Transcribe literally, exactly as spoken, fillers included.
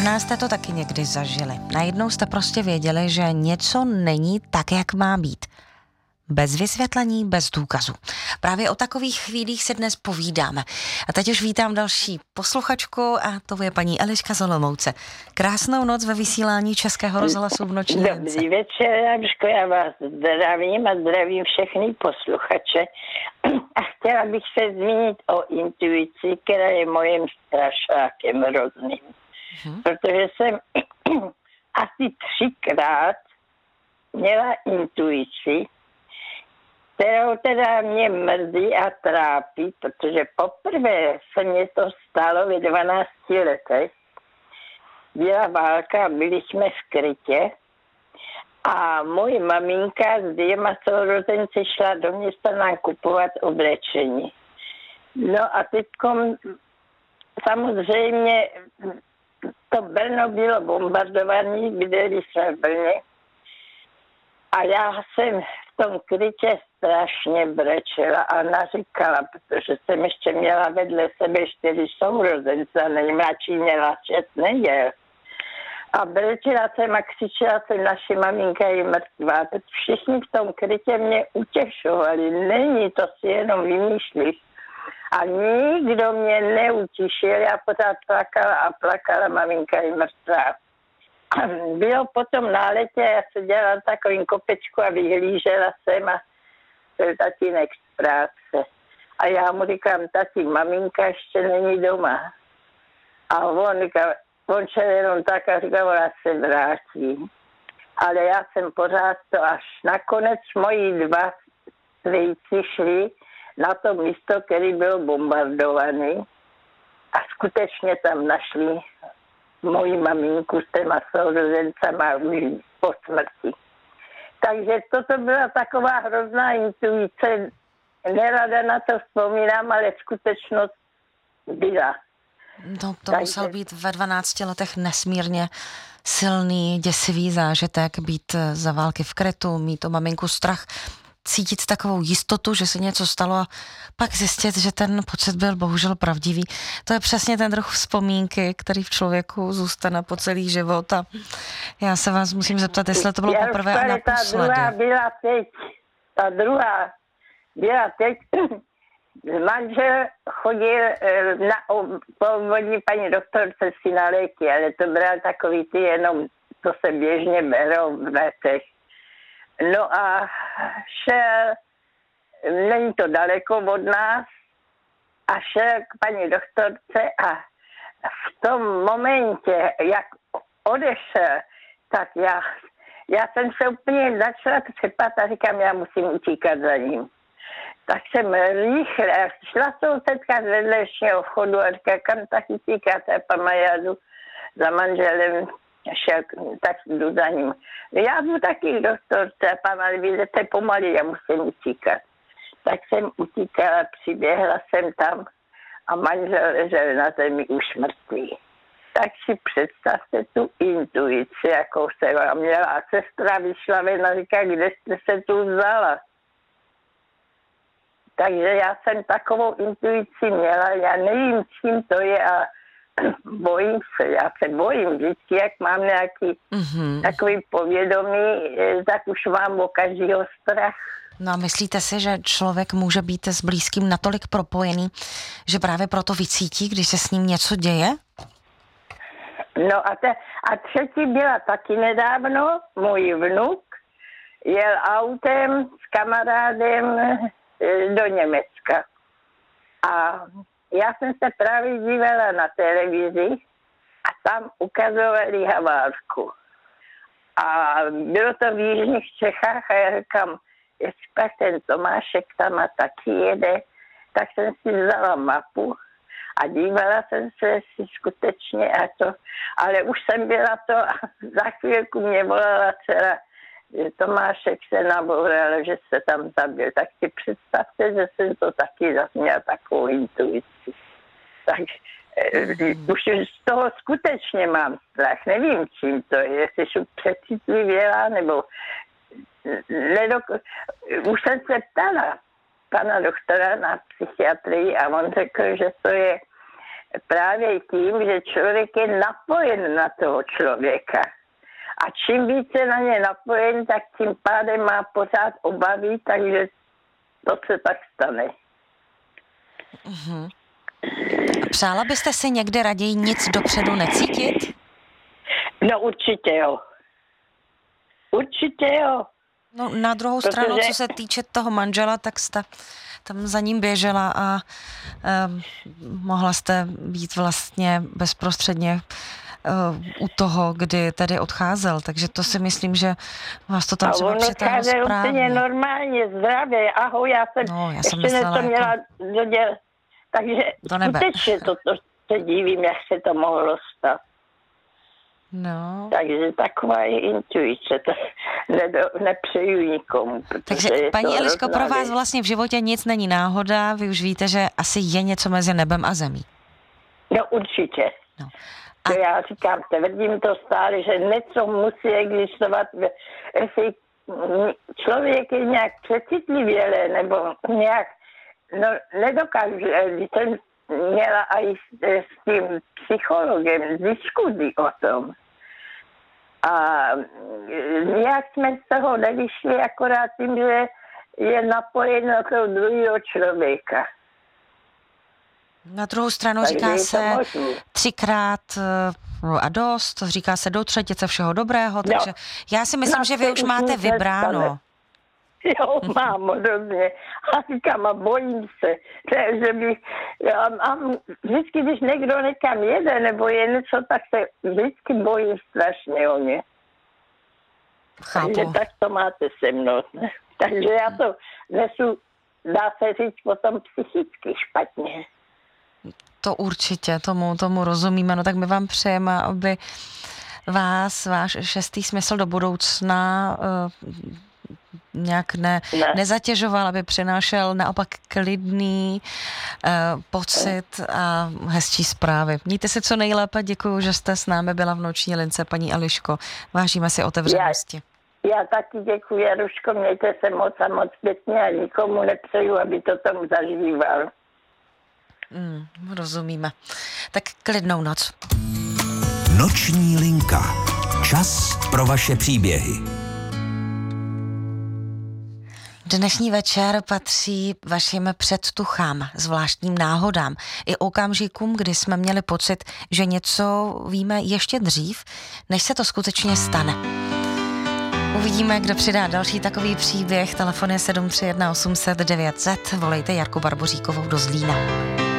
Možná jste to taky někdy zažili. Najednou jste prostě věděli, že něco není tak, jak má být. Bez vysvětlení, bez důkazu. Právě o takových chvílích si dnes povídáme. A teď už vítám další posluchačku a to je paní Eliška z Olomouce. Krásnou noc ve vysílání Českého rozhlasu v noční lince. Dobrý večer, Eliško, já vás zdravím a zdravím všechny posluchače. A chtěla bych se zmínit o intuici, která je mojím strašákem hrozným. Hmm. Protože jsem asi třikrát měla intuici, kterou teda mě mrzí a trápí, protože poprvé se mě to stalo ve dvanácti letech. Byla válka, byli jsme v Krytě a moje maminka s dvěma sourozenci šla do města nám kupovat oblečení. No a teďkom samozřejmě to Brno bylo bombardované, bydleli jsme v Brně a já jsem v tom Krytě strašně brečela a naříkala, protože jsem ještě měla vedle sebe čtyři sourozence, nejmladší měla šest neděl. A brečela jsem a křičela jsem, naše maminka je mrtvá. Teď všichni v tom Krytě mě utěšovali. Není, to si jenom vymýšlíš. A nikdo mě neutišil, já pořád plakala a plakala, maminka je mrtvá. Bylo potom na letě, já se dělala takovým kopečku a vyhlížela jsem a to je tatínek z práce. A já mu říkám, tati, maminka ještě není doma. A on říká, on šel jenom tak a říkal, ona se vrátí. Ale já jsem pořád to, až nakonec moji dva strýci šli na to místo, který byl bombardovaný a skutečně tam našli moji maminku s těma sourozencama už po smrti. Takže toto byla taková hrozná intuice. Nerada na to vzpomínám, ale skutečnost byla. No, to Takže... musel být ve dvanácti letech nesmírně silný, děsivý zážitek, být za války v Krytu, mít o maminku strach, cítit takovou jistotu, že se něco stalo a pak zjistit, že ten pocit byl bohužel pravdivý. To je přesně ten druh vzpomínky, který v člověku zůstane po celý život a já se vás musím zeptat, jestli to bylo já poprvé a naposledy. Ta druhá byla teď, ta druhá byla teď, manžel chodil na povodní paní doktorce si na léky, ale to byl takový ty jenom, to se běžně berou v letech. No a šel, není to daleko od nás, a šel k paní doktorce a v tom momentě, jak odešel, tak já, já jsem se úplně začala třepat a říkám, já musím utíkat za ním. Tak jsem rychle, šla sousedka z vedlejšího vchodu a říká, kam tak utíkáte, pana, já jdu za manželem, šel, tak jdu za ním. Já jdu taky k doktorce, pana, vidíte pomalý, já musím utíkat. Tak jsem utíkala, přiběhla jsem tam a manžel ležel na zemi už mrtvý. Tak si představte tu intuici, jakou jsem vám měla. A sestra vyšla ven a říká, kde jste se tu vzala? Takže já jsem takovou intuici měla, já nevím, čím to je a bojím se, já se bojím vždycky, jak mám nějaký mm-hmm. takový povědomí, tak už mám o každého strach. No a myslíte si, že člověk může být s blízkým natolik propojený, že právě proto vycítí, když se s ním něco děje? No a, te, a třetí byla taky nedávno, můj vnuk jel autem s kamarádem do Německa. A já jsem se právě dívala na televizi a tam ukazovali Haválku. A bylo to v jižních Čechách a já říkám, jestli pak ten Tomášek tam a taky jede, tak jsem si vzala mapu a dívala jsem se si skutečně a to, ale už jsem byla to a za chvílku mě volala dcera, že Tomášek se naboural, že se tam zabil. Tak si představte, že jsem to taky zase měla takovou intuici. Tak mm. už z toho skutečně mám strach. Nevím, čím to je, jestli jsem přecitlivěla, nebo nedok... už jsem se ptala pana doktora na psychiatrii a on řekl, že to je právě tím, že člověk je napojen na toho člověka. A čím více na ně napojen, tak tím pádem má pořád obavy, takže to se tak stane. Uh-huh. A přála byste si někde raději nic dopředu necítit? No určitě jo. Určitě jo. No na druhou Protože... stranu, co se týče toho manžela, tak jste tam za ním běžela a um, mohla jste být vlastně bezprostředně uh, u toho, kdy tady odcházel, takže to si myslím, že vás to tam a třeba přitáhlo správně. A on úplně normálně, zdravě, ahoj, já jsem, no, já ještě jsem myslela, něco měla jako... dodělat, takže do nebe. skutečně to, to se divím, jak se to mohlo stát. No. Takže taková je intuice, to nedo, nepřeju nikomu. Takže paní Eliško, pro vás vlastně v životě nic není náhoda, vy už víte, že asi je něco mezi nebem a zemí. No určitě. No. A... To já říkám, tvrdím to stále, že něco musí existovat. Jestli člověk je nějak přecitlivělý nebo nějak, no nedokážu, když jsem měla i s, s tím psychologem diskuzi o tom. A nějak jsme z toho nevyšli akorát tím, že je napojen na toho druhého člověka. Na druhou stranu tak říká se možný. třikrát a dost, říká se do třetice všeho dobrého, takže no, já si myslím, že vy už máte vybráno. Jo, mám hrozně. A říkám, a bojím se, že bych, já mám, vždycky, když někdo někam jede, nebo je něco, tak se vždycky bojím strašně o ně. Chápu. Takže tak to máte se mnou. Takže já to nesu, dá se říct, potom psychicky špatně. To určitě, tomu, tomu rozumíme. No tak my vám přejeme, aby vás, váš šestý smysl do budoucna uh, nějak ne, ne. nezatěžoval, aby přinášel naopak klidný uh, pocit a hezčí zprávy. Mějte se co nejlépe, děkuju, že jste s námi byla v noční lince, paní Eliško. Vážíme si otevřenosti. Já, já taky děkuji, Jaruško, mějte se moc a moc pěkně a nikomu nepřeju, aby to tam zažíval. Mm, rozumíme. Tak klidnou noc. Noční linka. Čas pro vaše příběhy. Dnešní večer patří vašim předtuchám, zvláštním náhodám i okamžikům, kdy jsme měli pocit, že něco víme ještě dřív, než se to skutečně stane. Uvidíme, kdo přidá další takový příběh. Telefon je sedm tři jedna osm set devět set. Volejte Jarku Barboříkovou do Zlína.